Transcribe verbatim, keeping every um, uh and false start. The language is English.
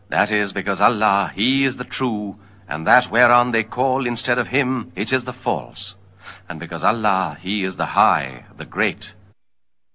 That is because Allah, He is the true, and that whereon they call instead of Him, it is the false. And because Allah, He is the high, the great,